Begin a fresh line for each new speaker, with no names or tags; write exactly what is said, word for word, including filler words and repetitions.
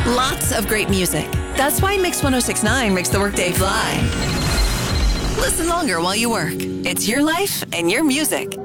Lots of great music. That's why Mix one oh six point nine makes the workday fly. Listen longer while you work. It's your life and your music.